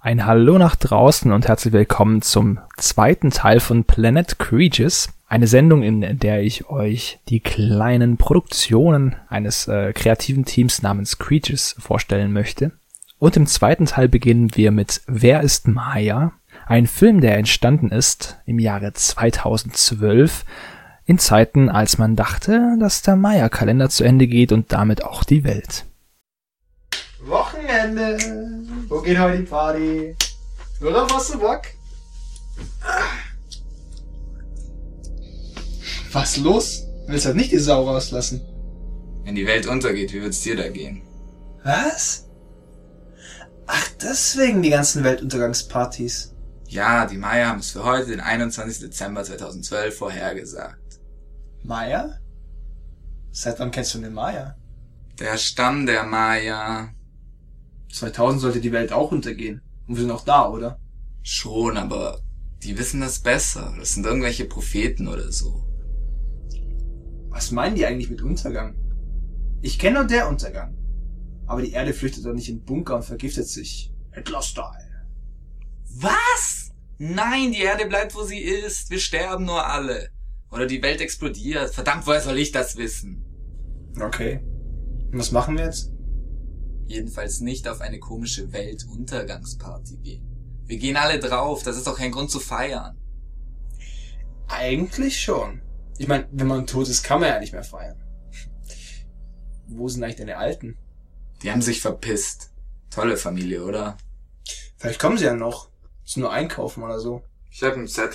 Ein Hallo nach draußen und herzlich willkommen zum zweiten Teil von Planet Creatures. Eine Sendung, in der ich euch die kleinen Produktionen eines kreativen Teams namens Creatures vorstellen möchte. Und im zweiten Teil beginnen wir mit Wer ist Maya? Ein Film, der entstanden ist im Jahre 2012, in Zeiten, als man dachte, dass der Maya-Kalender zu Ende geht und damit auch die Welt. Wochenende! Wo geht heute die Party? Worauf hast du Bock? Was los? Willst halt nicht die Sau rauslassen? Wenn die Welt untergeht, wie wird's dir da gehen? Was? Ach, deswegen die ganzen Weltuntergangspartys. Ja, die Maya haben es für heute, den 21. Dezember 2012, vorhergesagt. Maya? Seit wann kennst du den Maya? Der Stamm der Maya. 2000 sollte die Welt auch untergehen. Und wir sind auch da, oder? Schon, aber die wissen das besser. Das sind irgendwelche Propheten oder so. Was meinen die eigentlich mit Untergang? Ich kenne nur der Untergang. Aber die Erde flüchtet doch nicht in den Bunker und vergiftet sich. Hitler-Style. Was? Nein, die Erde bleibt, wo sie ist. Wir sterben nur alle. Oder die Welt explodiert. Verdammt, woher soll ich das wissen? Okay. Und was machen wir jetzt? Jedenfalls nicht auf eine komische Weltuntergangsparty gehen. Wir gehen alle drauf, das ist doch kein Grund zu feiern. Eigentlich schon. Ich meine, wenn man tot ist, kann man ja nicht mehr feiern. Wo sind eigentlich deine Alten? Die haben sich verpisst. Tolle Familie, oder? Vielleicht kommen sie ja noch. Ist nur einkaufen oder so. Ich hab einen Zettel.